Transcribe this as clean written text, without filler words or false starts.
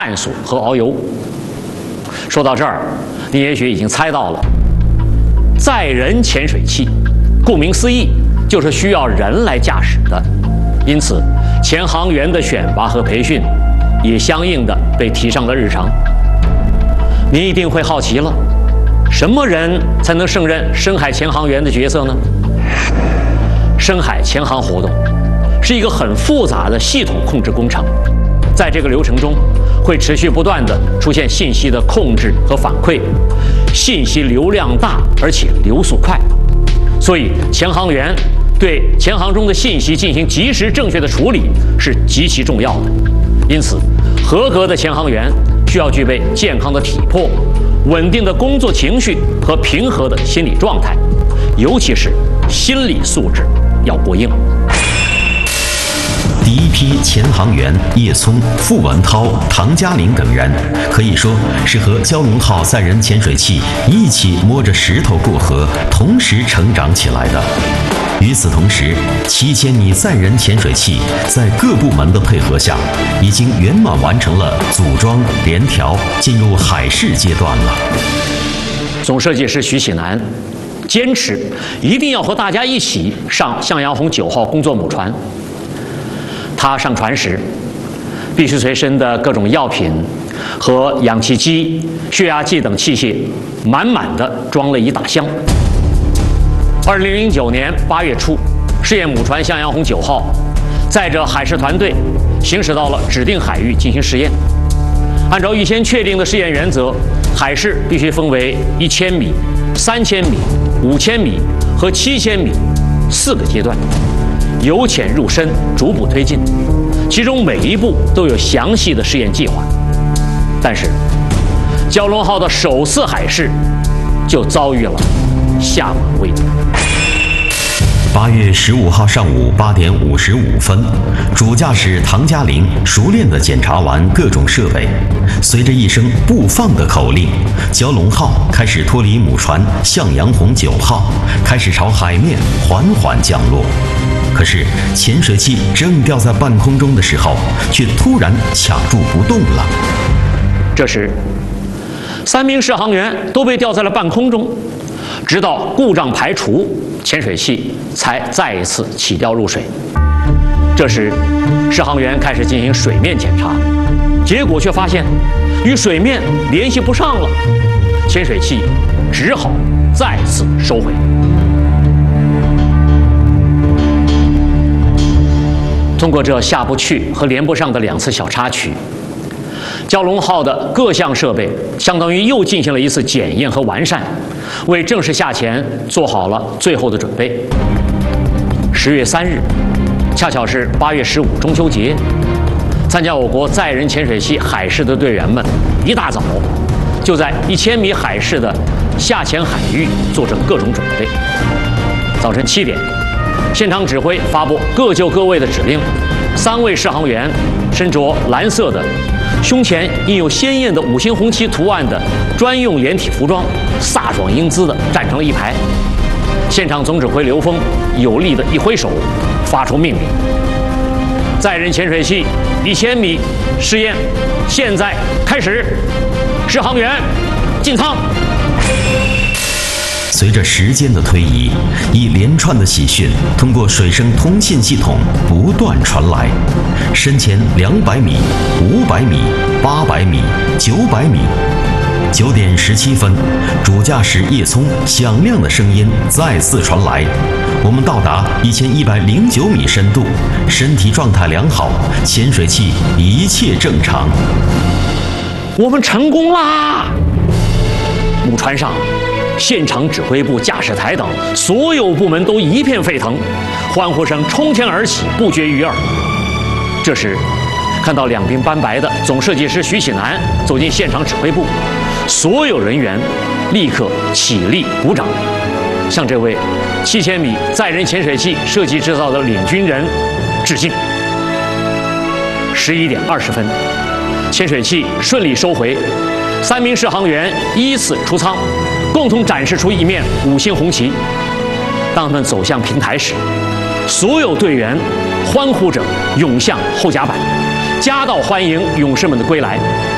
氮素和遨游。说到这儿，你也许已经猜到了，载人潜水器，顾名思义，就是需要人来驾驶的，因此，潜航员的选拔和培训也相应的被提上了日程。你一定会好奇了，什么人才能胜任深海潜航员的角色呢？深海潜航活动是一个很复杂的系统控制工程，在这个流程中，会持续不断地出现信息的控制和反馈，信息流量大，而且流速快，所以潜航员对潜航中的信息进行及时正确的处理是极其重要的。因此，合格的潜航员需要具备健康的体魄、稳定的工作情绪和平和的心理状态，尤其是心理素质要过硬。 第一批潜航员叶聪、傅文涛、唐嘉林等人，可以说是和蛟龙号载人潜水器一起摸着石头过河，同时成长起来的。与此同时，7000米载人潜水器在各部门的配合下，已经圆满完成了组装、联调，进入海试阶段了。 总设计师徐喜南坚持一定要和大家一起上向阳红9号工作母船。他上船时，必须随身的各种药品和氧气机、血压计等器械满满的装了一大箱。2009年8月初，试验母船向阳红9号载着海事团队行驶到了指定海域进行实验。按照预先确定的试验原则，海试必须分为1000米、3000米、5000米和7000米4个阶段，由浅入深，逐步推进，其中每一步都有详细的试验计划。但是，蛟龙号的首次海试就遭遇了下马威。 8月15号上午8点55分，主驾驶唐嘉林熟练地检查完各种设备，随着一声不放的口令，蛟龙号开始脱离母船向阳红9号，开始朝海面缓缓降落。可是潜水器正吊在半空中的时候，却突然卡住不动了。 这时，3名试航员都被吊在了半空中，直到故障排除，潜水器才再一次起吊入水。这时，试航员开始进行水面检查，结果却发现与水面联系不上了，潜水器只好再次收回。通过这下不去和连不上的2次小插曲，蛟龙号的各项设备相当于又进行了一次检验和完善，为正式下潜做好了最后的准备。10月3日，恰巧是8月15中秋节，参加我国载人潜水器海试的队员们一大早就在1000米海试的下潜海域做着各种准备。早晨7点，现场指挥发布各就各位的指令，3位试航员身着蓝色的、胸前印有鲜艳的5星红旗图案的专用连体服装，飒爽英姿地站成了一排。现场总指挥刘峰有力地一挥手，发出命令：载人潜水器1000米试验现在开始，试航员进舱。 随着时间的推移，一连串的喜讯通过水声通信系统不断传来。深潜200米、500米、800米、900米。9点17分，主驾驶叶聪响亮的声音再次传来：我们到达1109米深度，身体状态良好，潜水器一切正常。 我们成功啦！母船上，现场指挥部、驾驶台等所有部门都一片沸腾，欢呼声冲天而起，不绝于耳。这时，看到2鬓斑白的总设计师徐喜南走进现场指挥部，所有人员立刻起立鼓掌，向这位7000米载人潜水器设计制造的领军人致敬。11点20分，潜水器顺利收回，3名试航员依次出舱，共同展示出一面5星红旗。当他们走向平台时，所有队员欢呼着涌向后甲板，夹道欢迎勇士们的归来。